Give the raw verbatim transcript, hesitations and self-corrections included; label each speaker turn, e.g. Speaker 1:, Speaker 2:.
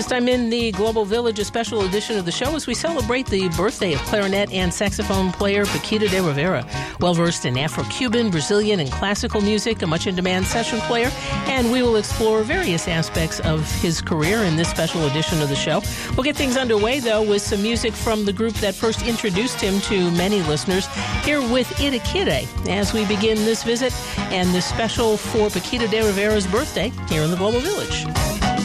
Speaker 1: Next time in the Global Village, a special edition of the show as we celebrate the birthday of clarinet and saxophone player Paquito D'Rivera. Well-versed in Afro-Cuban, Brazilian, and classical music, a much-in-demand session player, and we will explore various aspects of his career in this special edition of the show. We'll get things underway, though, with some music from the group that first introduced him to many listeners, here with Itakire, as we begin this visit and this special for Paquito D'Rivera's birthday here in the Global Village.